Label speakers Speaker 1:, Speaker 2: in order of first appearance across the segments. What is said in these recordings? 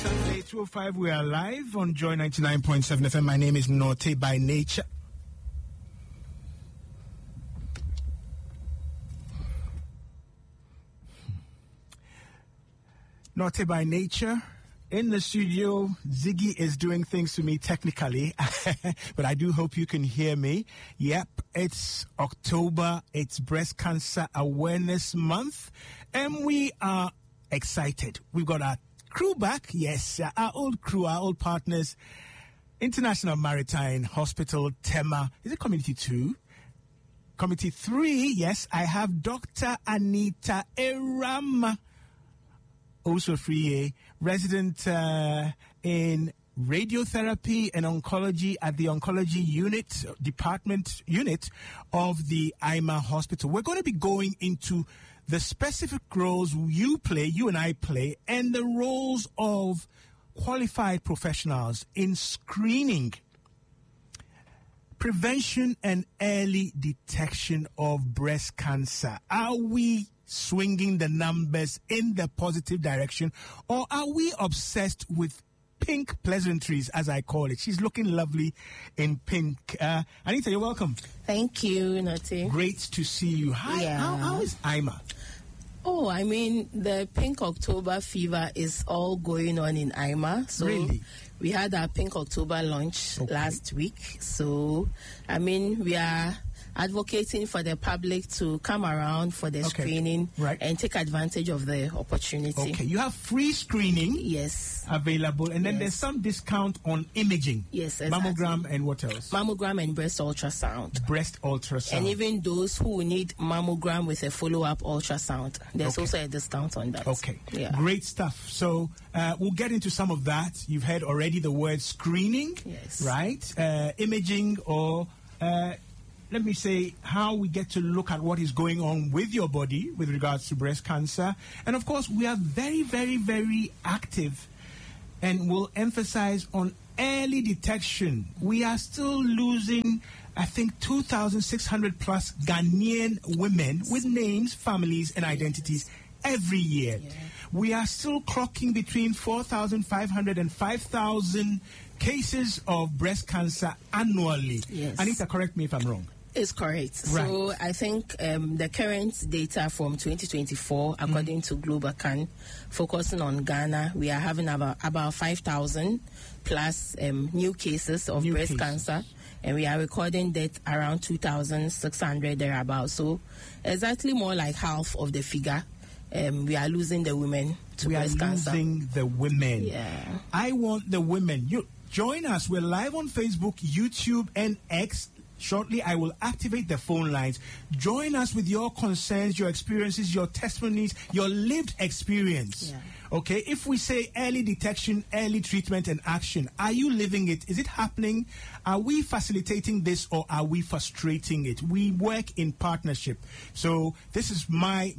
Speaker 1: Saturday, 2:05, we are live on Joy 99.7 FM. My name is Norte by Nature. Norte by Nature. In the studio, Ziggy is doing things to me technically, but I do hope you can hear me. Yep, it's October, it's Breast Cancer Awareness Month, and we are excited. We've got our crew back, yes, our old crew, our old partners, International Maritime Hospital, TEMA. Is it Community 2? Community 3, yes, I have Dr. Anita Eram, also free, resident in radiotherapy and oncology at the oncology unit of the IMA Hospital. We're going to be going into the specific roles you and I play, and the roles of qualified professionals in screening, prevention, and early detection of breast cancer. Are we swinging the numbers in the positive direction, or are we obsessed with pink pleasantries, as I call it? She's looking lovely in pink. Anita, you're welcome.
Speaker 2: Thank you, Nati.
Speaker 1: Great to see you. Hi,
Speaker 2: Yeah.
Speaker 1: how is IMA?
Speaker 2: Oh, I mean, the Pink October fever is all going on in IMA. So
Speaker 1: Really?
Speaker 2: we had our Pink October launch last week. So, I mean, we are advocating for the public to come around for the screening and take advantage of the opportunity.
Speaker 1: Okay, you have free screening available, and then there's some discount on imaging.
Speaker 2: Yes, exactly.
Speaker 1: Mammogram and what else?
Speaker 2: Mammogram and breast ultrasound.
Speaker 1: Breast ultrasound.
Speaker 2: And even those who need mammogram with a follow-up ultrasound, there's also a discount on that.
Speaker 1: Okay,
Speaker 2: yeah.
Speaker 1: Great stuff. So we'll get into some of that. You've heard already the word screening, right? Imaging, or let me say how we get to look at what is going on with your body with regards to breast cancer. And of course, we are very, very, very active, and will emphasize on early detection. We are still losing, I think, 2,600 plus Ghanaian women with names, families, and identities every year. We are still clocking between 4,500 and 5,000 cases of breast cancer annually. Anita, correct me if I'm wrong.
Speaker 2: It's correct. So I think the current data from 2024, according to Globacan, focusing on Ghana, we are having about 5,000 plus new cases of breast cancer, and we are recording death around 2,600 thereabouts. So exactly more like half of the figure. We are losing the women to breast cancer.
Speaker 1: We are losing the women.
Speaker 2: Yeah.
Speaker 1: I want the women. You join us. We're live on Facebook, YouTube, and X. Shortly, I will activate the phone lines. Join us with your concerns, your experiences, your testimonies, your lived experience. Okay, if we say early detection, early treatment, and action, are you living it? Is it happening? Are we facilitating this, or are we frustrating it? We work in partnership. So this is my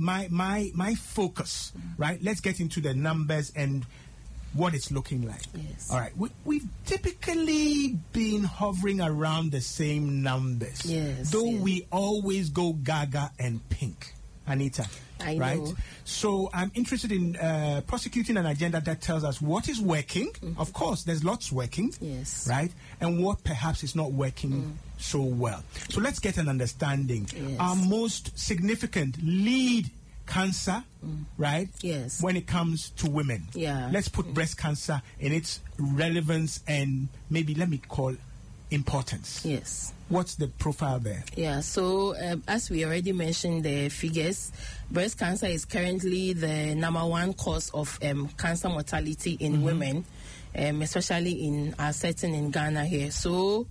Speaker 1: focus, right? Let's get into the numbers and what it's looking like. All right. We've typically been hovering around the same numbers. Though we always go gaga and pink. Anita.
Speaker 2: I
Speaker 1: right?
Speaker 2: know.
Speaker 1: So I'm interested in prosecuting an agenda that tells us what is working. Of course, there's lots working. Right? And what perhaps is not working so well. So let's get an understanding. Our most significant lead cancer, right? When it comes to women. Let's put breast cancer in its relevance and maybe let me call importance. What's the profile there?
Speaker 2: So as we already mentioned the figures, breast cancer is currently the number one cause of cancer mortality in women, especially in our setting in Ghana here. So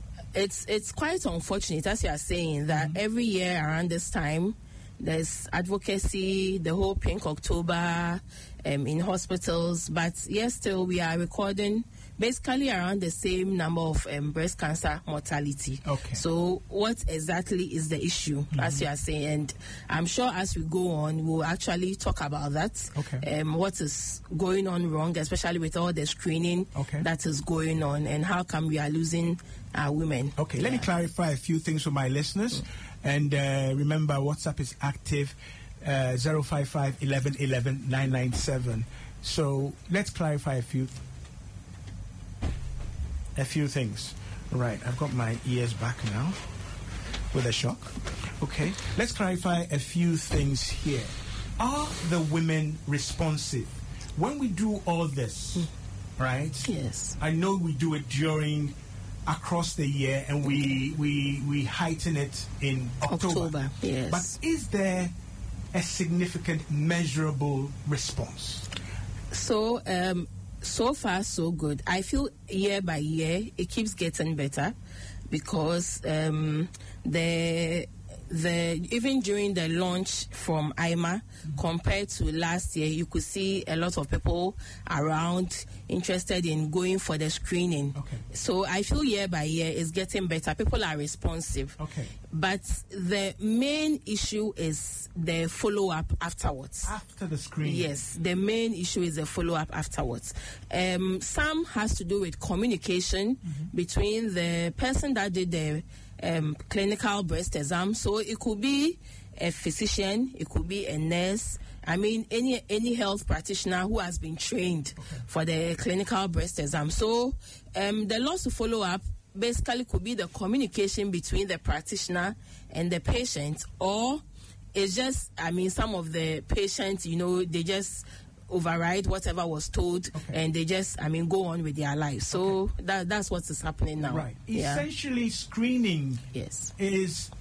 Speaker 2: it's quite unfortunate, as you are saying, that every year around this time, there's advocacy, the whole Pink October in hospitals, but yes, still we are recording basically around the same number of breast cancer mortality. So what exactly is the issue, as you are saying? And I'm sure as we go on, we'll actually talk about that, what is going on wrong, especially with all the screening that is going on, and how come we are losing our women.
Speaker 1: Let me clarify a few things for my listeners. And remember, WhatsApp is active, 055 11 11 997. So let's clarify a few things. Right, I've got my ears back now with a shock. Okay, let's clarify a few things here. Are the women responsive when we do all this? Right?
Speaker 2: Yes.
Speaker 1: I know we do it across the year, and we heighten it in October.
Speaker 2: Yes.
Speaker 1: But is there a significant, measurable response?
Speaker 2: So, so far so good. I feel year by year it keeps getting better, because even during the launch from IMA, compared to last year, you could see a lot of people around interested in going for the screening.
Speaker 1: Okay.
Speaker 2: So I feel year by year it's getting better. People are responsive.
Speaker 1: Okay.
Speaker 2: But the main issue is the follow-up afterwards.
Speaker 1: After the screening?
Speaker 2: Yes, the main issue is the follow-up afterwards. Some has to do with communication between the person that did the clinical breast exam. So it could be a physician, it could be a nurse. I mean, any health practitioner who has been trained for the clinical breast exam. So the loss to follow up basically could be the communication between the practitioner and the patient, or it's just, I mean, some of the patients, they just override whatever was told, and they just, go on with their life. So that's what is happening now.
Speaker 1: Right. Essentially, screening is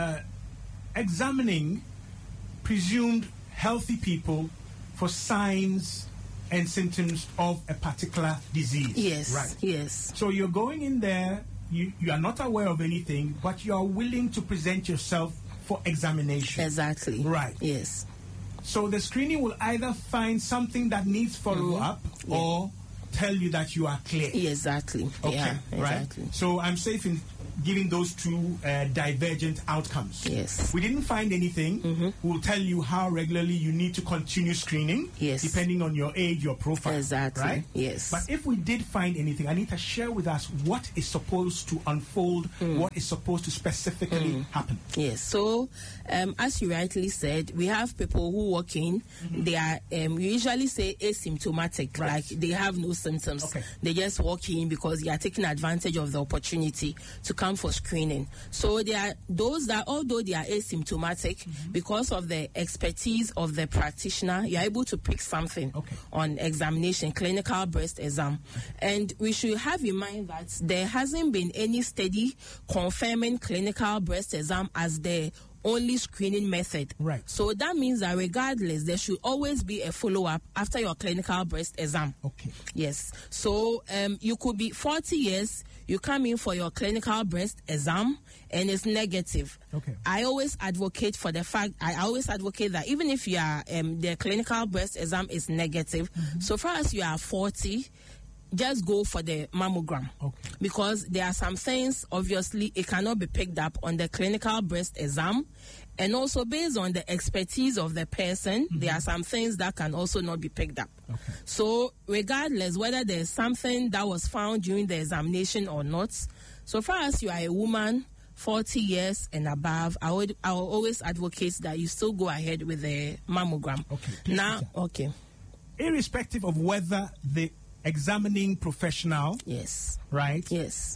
Speaker 1: examining presumed healthy people for signs and symptoms of a particular disease.
Speaker 2: Yes.
Speaker 1: Right.
Speaker 2: Yes.
Speaker 1: So you're going in there, you are not aware of anything, but you are willing to present yourself for examination.
Speaker 2: Exactly.
Speaker 1: Right.
Speaker 2: Yes.
Speaker 1: So the screening will either find something that needs follow-up or tell you that you are clear.
Speaker 2: Exactly.
Speaker 1: Okay.
Speaker 2: Yeah,
Speaker 1: right.
Speaker 2: exactly.
Speaker 1: So I'm safe in giving those two divergent outcomes.
Speaker 2: Yes.
Speaker 1: We didn't find anything. We'll tell you how regularly you need to continue screening.
Speaker 2: Yes.
Speaker 1: Depending on your age, your profile.
Speaker 2: Exactly.
Speaker 1: Right?
Speaker 2: Yes.
Speaker 1: But if we did find anything, Anita, share with us what is supposed to unfold, what is supposed to specifically happen.
Speaker 2: Yes. So, as you rightly said, we have people who walk in. They are, we usually say asymptomatic, like they have no symptoms.
Speaker 1: Okay.
Speaker 2: They just walk in because they are taking advantage of the opportunity to come for screening. So there are those that, although they are asymptomatic, because of the expertise of the practitioner, you are able to pick something on examination, clinical breast exam. And we should have in mind that there hasn't been any study confirming clinical breast exam as the only screening method.
Speaker 1: Right.
Speaker 2: So that means that regardless, there should always be a follow-up after your clinical breast exam.
Speaker 1: Okay.
Speaker 2: Yes. So you could be 40 years, you come in for your clinical breast exam and it's negative.
Speaker 1: Okay.
Speaker 2: I always advocate that even if you are the clinical breast exam is negative, so far as you are 40, just go for the mammogram.
Speaker 1: Okay.
Speaker 2: Because there are some things, obviously, it cannot be picked up on the clinical breast exam. And also, based on the expertise of the person, there are some things that can also not be picked up.
Speaker 1: Okay.
Speaker 2: So, regardless whether there's something that was found during the examination or not, so far as you are a woman, 40 years and above, I will always advocate that you still go ahead with the mammogram.
Speaker 1: Okay.
Speaker 2: Now, okay.
Speaker 1: Irrespective of whether the examining professional, right?
Speaker 2: Yes.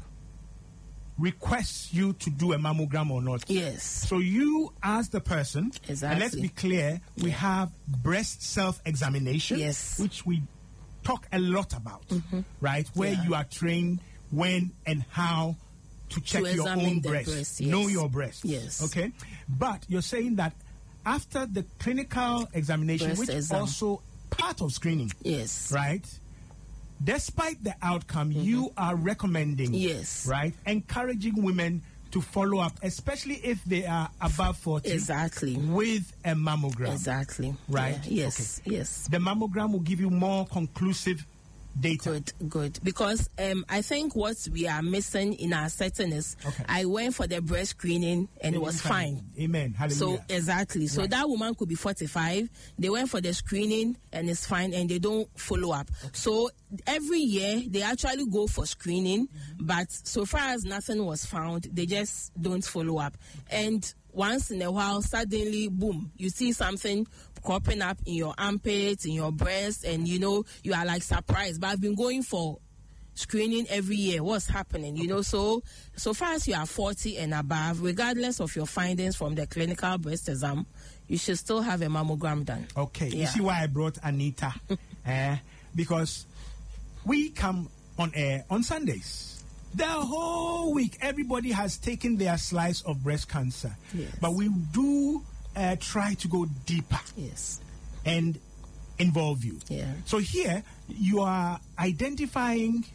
Speaker 1: Requests you to do a mammogram or not.
Speaker 2: Yes.
Speaker 1: So you ask the person,
Speaker 2: Exactly.
Speaker 1: and let's be clear, we have breast self-examination, which we talk a lot about, right? Where you are trained when and how to check your own breast. Know your breast.
Speaker 2: Yes.
Speaker 1: Okay? But you're saying that after the clinical examination,
Speaker 2: Breast
Speaker 1: which is
Speaker 2: exam.
Speaker 1: also part of screening,
Speaker 2: Yes.
Speaker 1: right? Despite the outcome, you are recommending, right, encouraging women to follow up, especially if they are above 40,
Speaker 2: Exactly.
Speaker 1: with a mammogram.
Speaker 2: Exactly.
Speaker 1: Right?
Speaker 2: Yeah. Yes.
Speaker 1: Okay.
Speaker 2: Yes.
Speaker 1: The mammogram will give you more conclusive data.
Speaker 2: Good. Because I think what we are missing in our setting is I went for the breast screening and it was fine.
Speaker 1: Amen. Hallelujah.
Speaker 2: So exactly. So that woman could be 45. They went for the screening and it's fine, and they don't follow up. So every year they actually go for screening, but so far as nothing was found, they just don't follow up. And once in a while, suddenly, boom, you see something cropping up in your armpits, in your breast, and you are like surprised. But I've been going for screening every year. What's happening? So far as you are 40 and above, regardless of your findings from the clinical breast exam, you should still have a mammogram done.
Speaker 1: Okay.
Speaker 2: Yeah.
Speaker 1: You see why I brought Anita? Because we come on air on Sundays. The whole week, everybody has taken their slice of breast cancer.
Speaker 2: Yes.
Speaker 1: But we do try to go deeper.
Speaker 2: Yes.
Speaker 1: And involve you.
Speaker 2: Yeah.
Speaker 1: So here, you are identifying,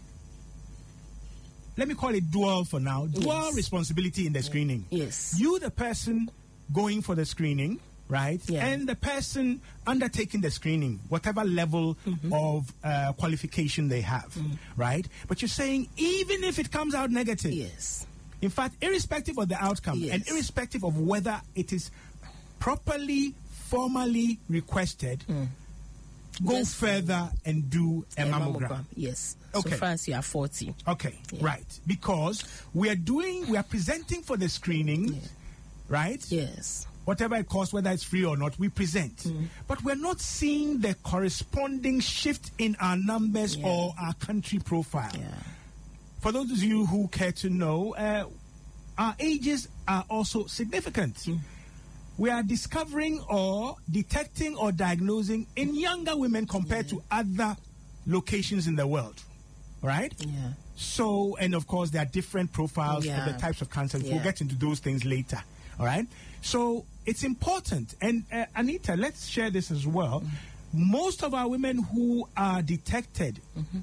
Speaker 1: let me call it dual for now, dual responsibility in the screening.
Speaker 2: Yes.
Speaker 1: You, the person going for the screening, right?
Speaker 2: Yeah.
Speaker 1: And the person undertaking the screening, whatever level of qualification they have, right? But you're saying even if it comes out negative,
Speaker 2: Yes.
Speaker 1: in fact, irrespective of the outcome and irrespective of whether it is properly, formally requested, go further and do a mammogram.
Speaker 2: Yes.
Speaker 1: Okay.
Speaker 2: So far as you are 40.
Speaker 1: Okay,
Speaker 2: Yeah.
Speaker 1: right. Because we are presenting for the screening, right?
Speaker 2: Yes.
Speaker 1: Whatever it costs, whether it's free or not, we present. But we're not seeing the corresponding shift in our numbers or our country profile.
Speaker 2: Yeah.
Speaker 1: For those of you who care to know, our ages are also significant. We are discovering or detecting or diagnosing in younger women compared to other locations in the world. Right?
Speaker 2: Yeah.
Speaker 1: So, and of course, there are different profiles for the types of cancers. We'll get into those things later. All right? So, it's important. And Anita, let's share this as well. Most of our women who are detected,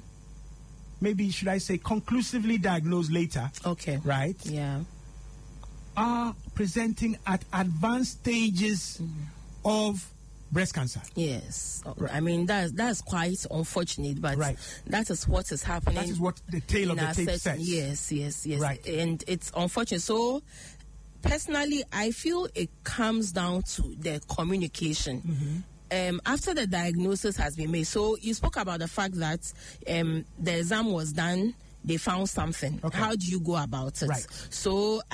Speaker 1: maybe should I say conclusively diagnosed later,
Speaker 2: Okay.
Speaker 1: right?
Speaker 2: Yeah.
Speaker 1: Are presenting at advanced stages of breast cancer.
Speaker 2: Yes. I mean, that's quite unfortunate, but that is what is happening.
Speaker 1: That is what the tail of the tape says.
Speaker 2: Yes.
Speaker 1: Right.
Speaker 2: And it's unfortunate. So, personally, I feel it comes down to the communication. After the diagnosis has been made, so you spoke about the fact that the exam was done, they found something.
Speaker 1: Okay.
Speaker 2: How do you go about it?
Speaker 1: Right.
Speaker 2: So